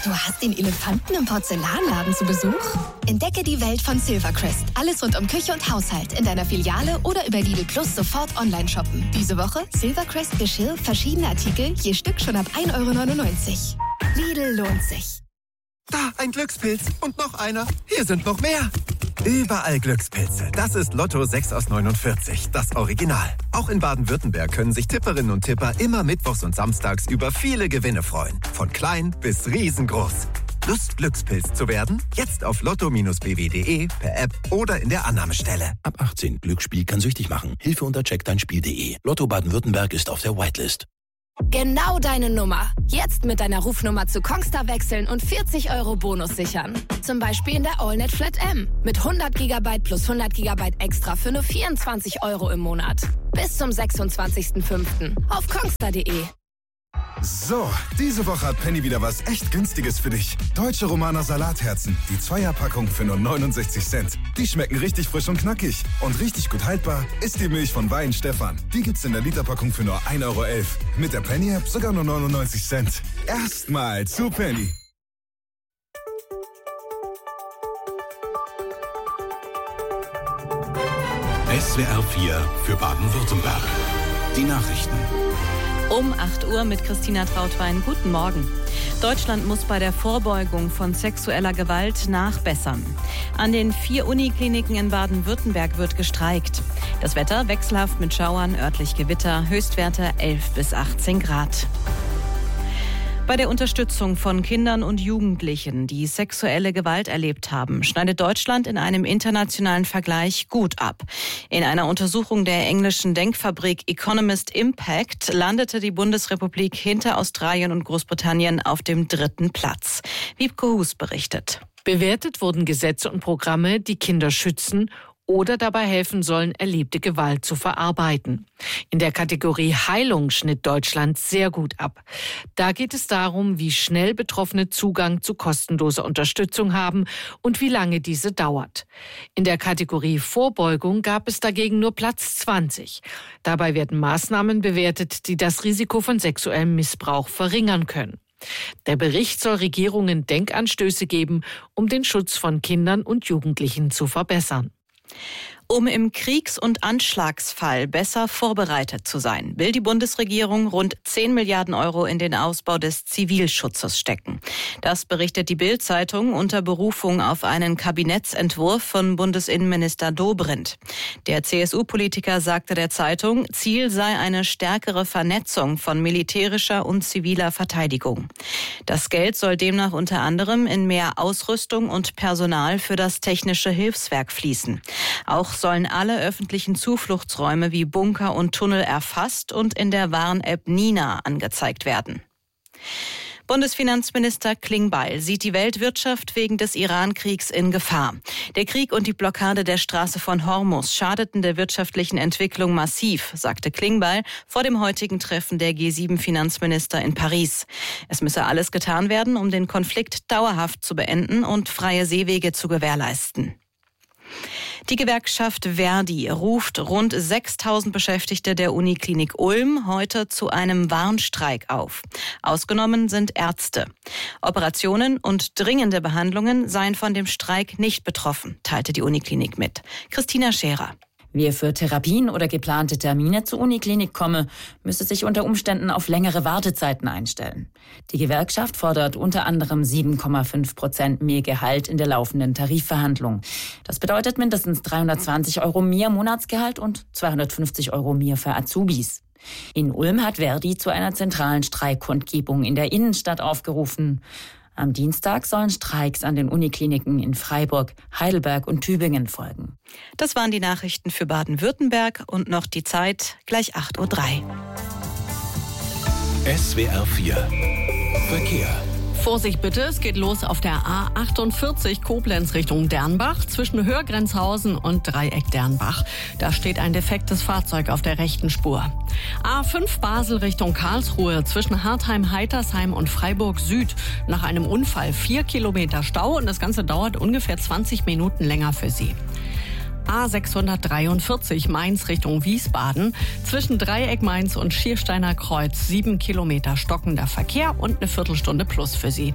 Du hast den Elefanten im Porzellanladen zu Besuch? Entdecke die Welt von Silvercrest. Alles rund um Küche und Haushalt in deiner Filiale oder über Lidl Plus sofort online shoppen. Diese Woche Silvercrest Geschirr, verschiedene Artikel, je Stück schon ab 1,99 €. Lidl lohnt sich. Da, ein Glückspilz. Und noch einer. Hier sind noch mehr. Überall Glückspilze. Das ist Lotto 6 aus 49, das Original. Auch in Baden-Württemberg können sich Tipperinnen und Tipper immer mittwochs und samstags über viele Gewinne freuen. Von klein bis riesengroß. Lust, Glückspilz zu werden? Jetzt auf lotto-bw.de, per App oder in der Annahmestelle. Ab 18. Glücksspiel kann süchtig machen. Hilfe unter checkdeinspiel.de. Lotto Baden-Württemberg ist auf der Whitelist. Genau deine Nummer. Jetzt mit deiner Rufnummer zu Kongstar wechseln und 40 € Bonus sichern. Zum Beispiel in der AllNet Flat M. Mit 100 GB plus 100 GB extra für nur 24 € im Monat. Bis zum 26.05. auf kongstar.de. So, diese Woche hat Penny wieder was echt Günstiges für dich. Deutsche Romaner Salatherzen. Die Zweierpackung für nur 69 Cent. Die schmecken richtig frisch und knackig. Und richtig gut haltbar ist die Milch von Weihenstephan. Die gibt's in der Literpackung für nur 1,11 €. Mit der Penny-App sogar nur 99 Cent. Erstmal zu Penny. SWR 4 für Baden-Württemberg. Die Nachrichten. Um 8 Uhr mit Christina Trautwein. Guten Morgen. Deutschland muss bei der Vorbeugung von sexueller Gewalt nachbessern. An den 4 Unikliniken in Baden-Württemberg wird gestreikt. Das Wetter wechselhaft mit Schauern, örtlich Gewitter, Höchstwerte 11 bis 18 Grad. Bei der Unterstützung von Kindern und Jugendlichen, die sexuelle Gewalt erlebt haben, schneidet Deutschland in einem internationalen Vergleich gut ab. In einer Untersuchung der englischen Denkfabrik Economist Impact landete die Bundesrepublik hinter Australien und Großbritannien auf dem 3. Platz. Wiebke Hus berichtet. Bewertet wurden Gesetze und Programme, die Kinder schützen oder dabei helfen sollen, erlebte Gewalt zu verarbeiten. In der Kategorie Heilung schnitt Deutschland sehr gut ab. Da geht es darum, wie schnell Betroffene Zugang zu kostenloser Unterstützung haben und wie lange diese dauert. In der Kategorie Vorbeugung gab es dagegen nur Platz 20. Dabei werden Maßnahmen bewertet, die das Risiko von sexuellem Missbrauch verringern können. Der Bericht soll Regierungen Denkanstöße geben, um den Schutz von Kindern und Jugendlichen zu verbessern. Um im Kriegs- und Anschlagsfall besser vorbereitet zu sein, will die Bundesregierung rund 10 Milliarden € in den Ausbau des Zivilschutzes stecken. Das berichtet die Bild-Zeitung unter Berufung auf einen Kabinettsentwurf von Bundesinnenminister Dobrindt. Der CSU-Politiker sagte der Zeitung, Ziel sei eine stärkere Vernetzung von militärischer und ziviler Verteidigung. Das Geld soll demnach unter anderem in mehr Ausrüstung und Personal für das technische Hilfswerk fließen. Auch sollen alle öffentlichen Zufluchtsräume wie Bunker und Tunnel erfasst und in der Warn-App Nina angezeigt werden. Bundesfinanzminister Klingbeil sieht die Weltwirtschaft wegen des Iran-Kriegs in Gefahr. Der Krieg und die Blockade der Straße von Hormuz schadeten der wirtschaftlichen Entwicklung massiv, sagte Klingbeil vor dem heutigen Treffen der G7-Finanzminister in Paris. Es müsse alles getan werden, um den Konflikt dauerhaft zu beenden und freie Seewege zu gewährleisten. Die Gewerkschaft Verdi ruft rund 6.000 Beschäftigte der Uniklinik Ulm heute zu einem Warnstreik auf. Ausgenommen sind Ärzte. Operationen und dringende Behandlungen seien von dem Streik nicht betroffen, teilte die Uniklinik mit. Christina Scherer. Wer für Therapien oder geplante Termine zur Uniklinik komme, müsse sich unter Umständen auf längere Wartezeiten einstellen. Die Gewerkschaft fordert unter anderem 7,5% mehr Gehalt in der laufenden Tarifverhandlung. Das bedeutet mindestens 320 € mehr Monatsgehalt und 250 € mehr für Azubis. In Ulm hat Verdi zu einer zentralen Streikkundgebung in der Innenstadt aufgerufen. Am Dienstag sollen Streiks an den Unikliniken in Freiburg, Heidelberg und Tübingen folgen. Das waren die Nachrichten für Baden-Württemberg und noch die Zeit, gleich 8:03 Uhr. SWR 4 Verkehr. Vorsicht bitte, es geht los auf der A48 Koblenz Richtung Dernbach zwischen Hörgrenzhausen und Dreieck Dernbach. Da steht ein defektes Fahrzeug auf der rechten Spur. A5 Basel Richtung Karlsruhe zwischen Hartheim-Heitersheim und Freiburg Süd. Nach einem Unfall 4 Kilometer Stau und das Ganze dauert ungefähr 20 Minuten länger für Sie. A643 Mainz Richtung Wiesbaden. Zwischen Dreieck Mainz und Schiersteiner Kreuz 7 Kilometer stockender Verkehr und eine Viertelstunde plus für Sie.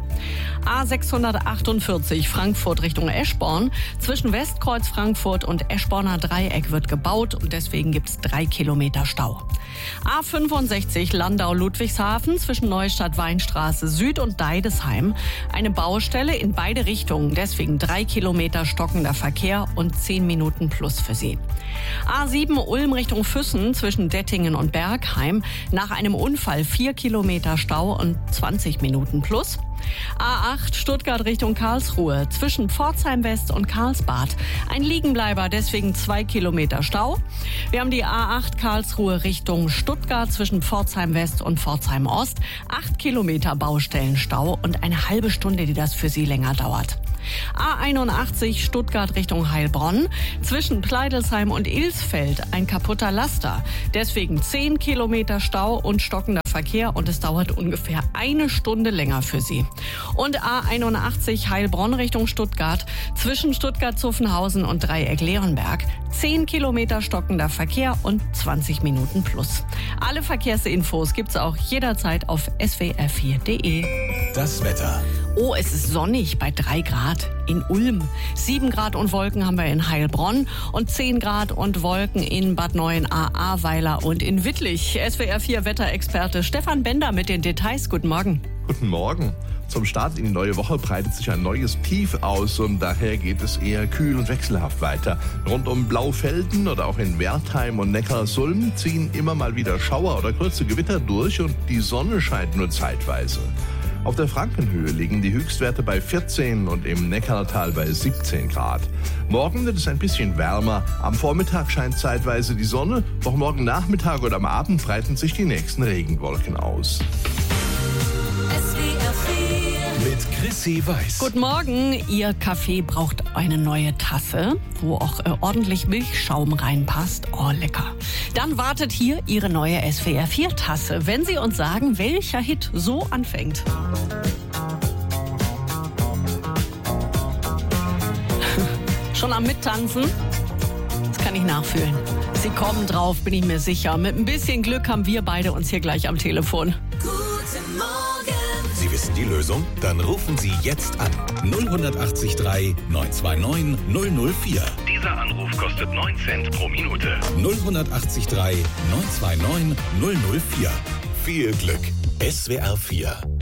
A648 Frankfurt Richtung Eschborn. Zwischen Westkreuz Frankfurt und Eschborner Dreieck wird gebaut und deswegen gibt es 3 Kilometer Stau. A65 Landau-Ludwigshafen zwischen Neustadt-Weinstraße Süd und Deidesheim. Eine Baustelle in beide Richtungen, deswegen 3 Kilometer stockender Verkehr und 10 Minuten plus für Sie. A7 Ulm Richtung Füssen zwischen Dettingen und Bergheim. Nach einem Unfall 4 Kilometer Stau und 20 Minuten plus. A8 Stuttgart Richtung Karlsruhe zwischen Pforzheim West und Karlsbad. Ein Liegenbleiber, deswegen 2 Kilometer Stau. Wir haben die A8 Karlsruhe Richtung Stuttgart zwischen Pforzheim West und Pforzheim Ost. 8 Kilometer Baustellenstau und eine halbe Stunde, die das für Sie länger dauert. A81 Stuttgart Richtung Heilbronn. Zwischen Pleidelsheim und Ilsfeld ein kaputter Laster. Deswegen 10 Kilometer Stau und stockender Verkehr und es dauert ungefähr eine Stunde länger für Sie. Und A81 Heilbronn Richtung Stuttgart. Zwischen Stuttgart-Zuffenhausen und Dreieck-Leonberg. 10 Kilometer stockender Verkehr und 20 Minuten plus. Alle Verkehrsinfos gibt's auch jederzeit auf swr4.de. Das Wetter. Oh, es ist sonnig bei 3 Grad in Ulm. 7 Grad und Wolken haben wir in Heilbronn und 10 Grad und Wolken in Bad Neuenahr-Ahrweiler und in Wittlich. SWR4 Wetterexperte Stefan Bender mit den Details. Guten Morgen. Guten Morgen. Zum Start in die neue Woche breitet sich ein neues Tief aus und daher geht es eher kühl und wechselhaft weiter. Rund um Blaufelden oder auch in Wertheim und Neckarsulm ziehen immer mal wieder Schauer oder kurze Gewitter durch und die Sonne scheint nur zeitweise. Auf der Frankenhöhe liegen die Höchstwerte bei 14 und im Neckartal bei 17 Grad. Morgen wird es ein bisschen wärmer. Am Vormittag scheint zeitweise die Sonne, doch morgen Nachmittag oder am Abend breiten sich die nächsten Regenwolken aus. Mit Chrissy Weiß. Guten Morgen. Ihr Kaffee braucht eine neue Tasse, wo auch ordentlich Milchschaum reinpasst. Oh, lecker. Dann wartet hier Ihre neue SWR4-Tasse, wenn Sie uns sagen, welcher Hit so anfängt. Schon am Mittanzen? Das kann ich nachfühlen. Sie kommen drauf, bin ich mir sicher. Mit ein bisschen Glück haben wir beide uns hier gleich am Telefon. Guten Morgen. Sie wissen die Lösung? Dann rufen Sie jetzt an. 0183 929 004. Dieser Anruf kostet 9 Cent pro Minute. 0183 929 004. Viel Glück. SWR4